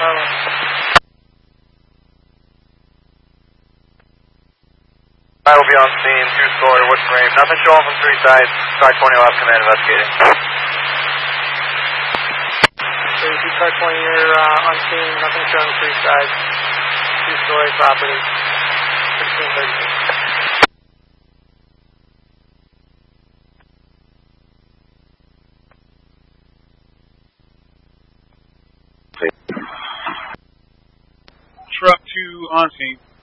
I will be on scene, 2-story, what's grave? Nothing showing from 3 sides. Car 20 last command investigating. Okay, car 20, you're on scene, nothing showing 3 sides. 2-story property. 1636. Truck 2 on scene.